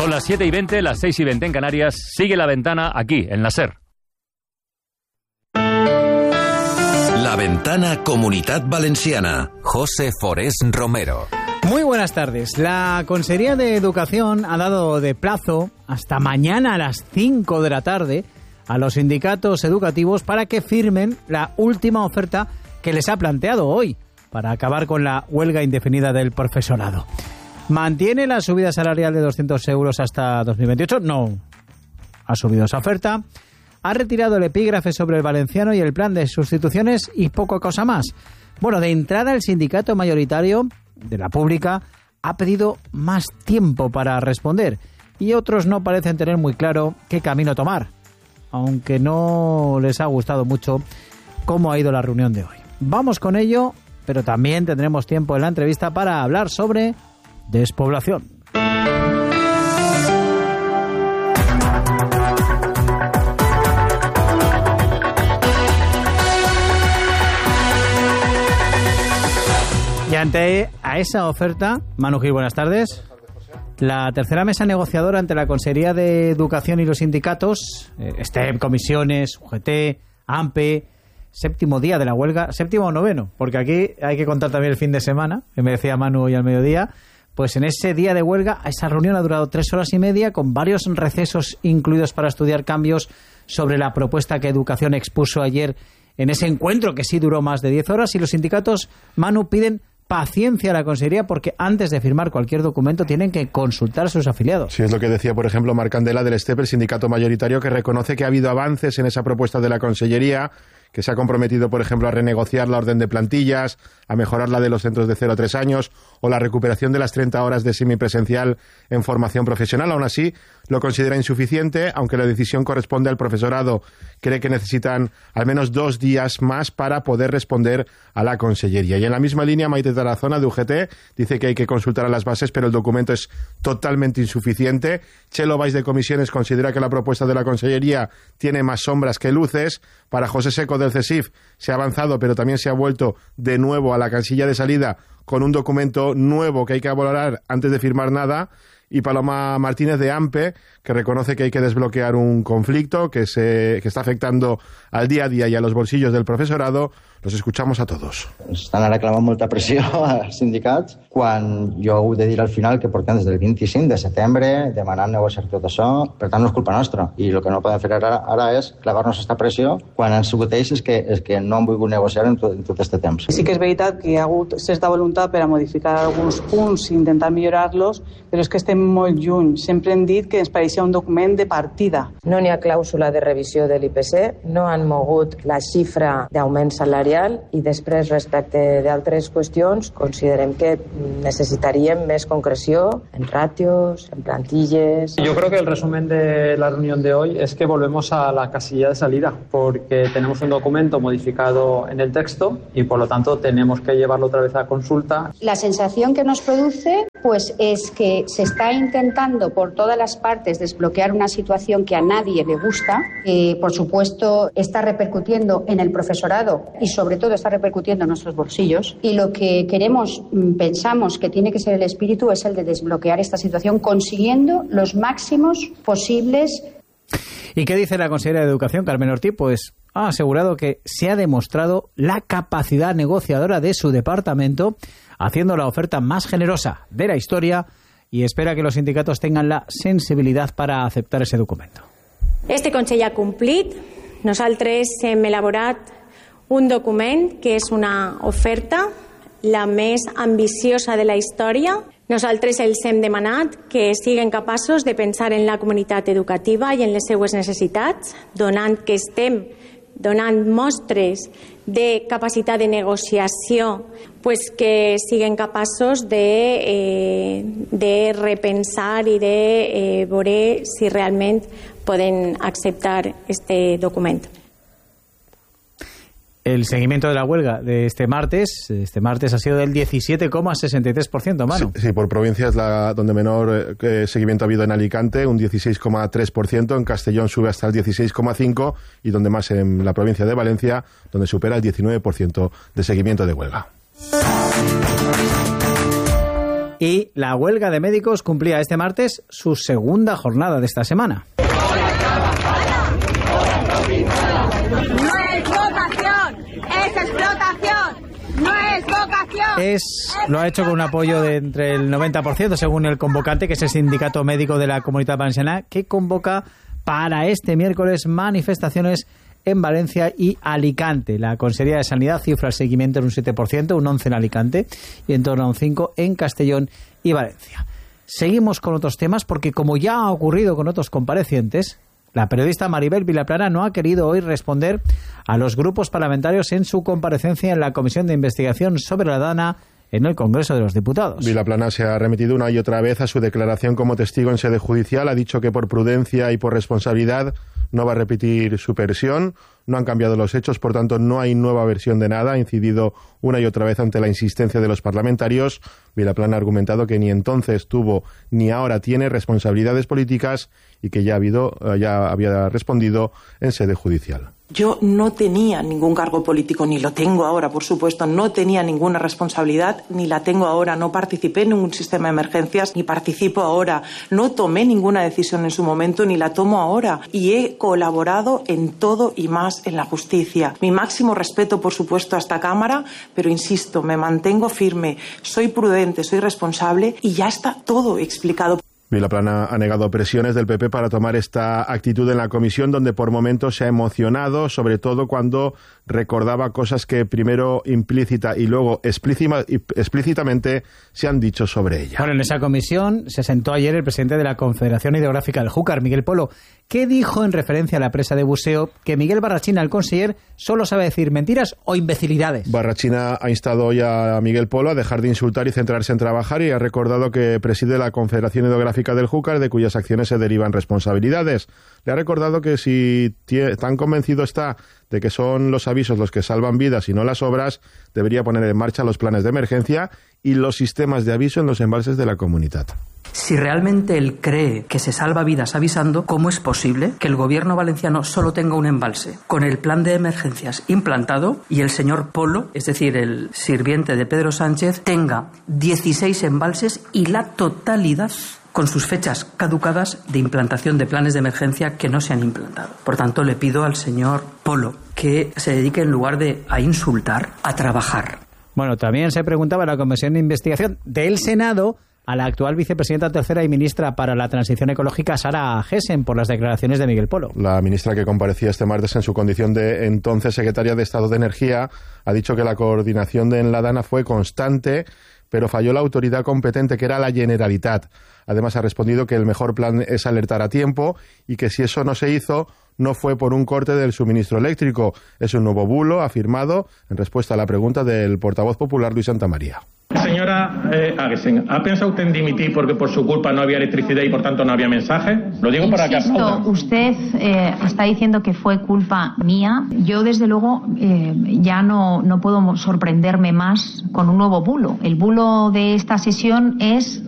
Son las 7:20, las 6:20 en Canarias. Sigue La Ventana aquí, en la SER. La Ventana Comunitat Valenciana. José Forés Romero. Muy buenas tardes. La Consejería de Educación ha dado de plazo hasta mañana a las 5 de la tarde a los sindicatos educativos para que firmen la última oferta que les ha planteado hoy para acabar con la huelga indefinida del profesorado. ¿Mantiene la subida salarial de 200 euros hasta 2028? No. Ha subido esa oferta. Ha retirado el epígrafe sobre el valenciano y el plan de sustituciones y poca cosa más. Bueno, de entrada el sindicato mayoritario de la pública ha pedido más tiempo para responder y otros no parecen tener muy claro qué camino tomar, aunque no les ha gustado mucho cómo ha ido la reunión de hoy. Vamos con ello, pero también tendremos tiempo en la entrevista para hablar sobre despoblación. Y ante a esa oferta, Manu Gil, buenas tardes. La tercera mesa negociadora ante la Consejería de Educación y los sindicatos, STEP, comisiones, UGT, AMPE, séptimo día de la huelga, séptimo o noveno, porque aquí hay que contar también el fin de semana, que me decía Manu hoy al mediodía. Pues en ese día de huelga, esa reunión ha durado 3 horas y media, con varios recesos incluidos para estudiar cambios sobre la propuesta que Educación expuso ayer en ese encuentro, que sí duró más de 10 horas, y los sindicatos, Manu, piden paciencia a la Consejería porque antes de firmar cualquier documento tienen que consultar a sus afiliados. Sí, es lo que decía, por ejemplo, Marc Candela del STEP, el sindicato mayoritario, que reconoce que ha habido avances en esa propuesta de la Consellería, que se ha comprometido, por ejemplo, a renegociar la orden de plantillas, a mejorar la de los centros de 0 a 3 años o la recuperación de las 30 horas de semipresencial en formación profesional. Aún así, lo considera insuficiente, aunque la decisión corresponde al profesorado. Cree que necesitan al menos 2 días más para poder responder a la Consellería. Y en la misma línea, Maite Tarazona, de UGT, dice que hay que consultar a las bases, pero el documento es totalmente insuficiente. Chelo Valls, de Comisiones, considera que la propuesta de la Consellería tiene más sombras que luces. Para José Seco, del CESIF, se ha avanzado, pero también se ha vuelto de nuevo a la casilla de salida con un documento nuevo que hay que valorar antes de firmar nada. Y Paloma Martínez, de AMPE, que reconoce que hay que desbloquear un conflicto que está afectando al día a día y a los bolsillos del profesorado. Los escuchamos a todos. Estan ara clavant molta pressió als sindicats, quan jo ho he de dir al final que portem des del 25 de setembre demanant negociar tot això, per tant no és culpa nostra. I el que no podem fer ara és clavar-nos aquesta pressió quan han sigut ells que no han volgut negociar en tot aquest temps. Sí que és veritat que hi ha hagut certa voluntat per a modificar alguns punts i intentar millorar-los, però és que estem molt lluny. Sempre hem dit que ens pareixia un document de partida. No n'hi ha clàusula de revisió de l'IPC, no han mogut la xifra d'augment salarial i després, respecte d'altres qüestions, considerem que necesitaríem més concreció en ratios, en plantilles. Yo creo que el resumen de la reunión de hoy es que volvemos a la casilla de salida, porque tenemos un documento modificado en el texto y por lo tanto tenemos que llevarlo otra vez a consulta. La sensación que nos produce pues es que se está intentando por todas las partes desbloquear una situación que a nadie le gusta, que por supuesto está repercutiendo en el profesorado y sobre todo está repercutiendo en nuestros bolsillos, y lo que pensamos que tiene que ser el espíritu es el de desbloquear esta situación consiguiendo los máximos posibles. ¿Y qué dice la consejera de Educación, Carmen Ortiz? Pues ha asegurado que se ha demostrado la capacidad negociadora de su departamento, haciendo la oferta más generosa de la historia, y espera que los sindicatos tengan la sensibilidad para aceptar ese documento. Este Consell ha complit. Nosaltres hem elaborat un document que és una oferta la més ambiciosa de la història. Nosaltres els hem demanat que siguin capaços de pensar en la comunitat educativa i en les seues necessitats, donant que estem donant mostres de capacitat de negociació, pues que siguin capaços de repensar i de veure si realment poden acceptar este document. El seguimiento de la huelga de este martes ha sido del 17,63%, Manu. Sí, por provincia es donde menor seguimiento ha habido en Alicante, un 16,3%, en Castellón sube hasta el 16,5% y donde más en la provincia de Valencia, donde supera el 19% de seguimiento de huelga. Y la huelga de médicos cumplía este martes su segunda jornada de esta semana. No es vocación, es explotación. No es vocación. Lo ha hecho con un apoyo de entre el 90%, según el convocante, que es el Sindicato Médico de la Comunitat Valenciana, que convoca para este miércoles manifestaciones en Valencia y Alicante. La Consejería de Sanidad cifra el seguimiento en un 7%, un 11% en Alicante y en torno a un 5% en Castellón y Valencia. Seguimos con otros temas porque, como ya ha ocurrido con otros comparecientes, la periodista Maribel Vilaplana no ha querido hoy responder a los grupos parlamentarios en su comparecencia en la Comisión de Investigación sobre la DANA en el Congreso de los Diputados. Vilaplana se ha remitido una y otra vez a su declaración como testigo en sede judicial. Ha dicho que por prudencia y por responsabilidad no va a repetir su versión. No han cambiado los hechos, por tanto no hay nueva versión de nada. Ha incidido una y otra vez ante la insistencia de los parlamentarios. Vilaplana ha argumentado que ni entonces tuvo ni ahora tiene responsabilidades políticas y que ya había respondido en sede judicial. Yo no tenía ningún cargo político, ni lo tengo ahora, por supuesto, no tenía ninguna responsabilidad, ni la tengo ahora, no participé en ningún sistema de emergencias, ni participo ahora, no tomé ninguna decisión en su momento, ni la tomo ahora, y he colaborado en todo y más en la justicia. Mi máximo respeto, por supuesto, a esta Cámara, pero insisto, me mantengo firme, soy prudente, soy responsable y ya está todo explicado. Vilaplana ha negado presiones del PP para tomar esta actitud en la comisión, donde por momentos se ha emocionado, sobre todo cuando recordaba cosas que primero implícita y luego explícitamente se han dicho sobre ella. Bueno, en esa comisión se sentó ayer el presidente de la Confederación Hidrográfica del Júcar, Miguel Polo, que dijo en referencia a la presa de buceo que Miguel Barrachina, el conseller, solo sabe decir mentiras o imbecilidades. Barrachina ha instado hoy a Miguel Polo a dejar de insultar y centrarse en trabajar, y ha recordado que preside la Confederación Hidrográfica del Júcar, de cuyas acciones se derivan responsabilidades. Le ha recordado que si tan convencido está de que son los avisos los que salvan vidas y no las obras, debería poner en marcha los planes de emergencia y los sistemas de aviso en los embalses de la comunidad. Si realmente él cree que se salva vidas avisando, ¿cómo es posible que el gobierno valenciano solo tenga un embalse con el plan de emergencias implantado y el señor Polo, es decir, el sirviente de Pedro Sánchez, tenga 16 embalses y la totalidad con sus fechas caducadas de implantación de planes de emergencia que no se han implantado? Por tanto, le pido al señor Polo que se dedique, en lugar de a insultar, a trabajar. Bueno, también se preguntaba en la Comisión de Investigación del Senado a la actual vicepresidenta tercera y ministra para la Transición Ecológica, Sara Gessen, por las declaraciones de Miguel Polo. La ministra, que comparecía este martes en su condición de entonces secretaria de Estado de Energía, ha dicho que la coordinación en la DANA fue constante, pero falló la autoridad competente, que era la Generalitat. Además, ha respondido que el mejor plan es alertar a tiempo y que si eso no se hizo, no fue por un corte del suministro eléctrico. Es un nuevo bulo, ha afirmado, en respuesta a la pregunta del portavoz popular Luis Santamaría. Señora Gessen, ¿ha pensado usted en dimitir porque por su culpa no había electricidad y por tanto no había mensaje? Lo digo para que aplaudan. Usted está diciendo que fue culpa mía. Yo, desde luego, ya no puedo sorprenderme más con un nuevo bulo. El bulo de esta sesión es